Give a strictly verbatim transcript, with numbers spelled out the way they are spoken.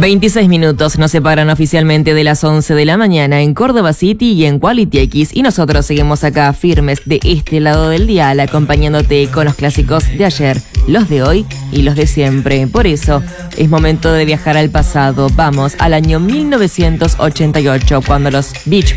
veintiséis minutos nos separan oficialmente de las once de la mañana en Córdoba City y en Quality X, y nosotros seguimos acá firmes de este lado del dial, acompañándote con los clásicos de ayer, los de hoy y los de siempre. Por eso es momento de viajar al pasado. Vamos al año mil novecientos ochenta y ocho, cuando los Beach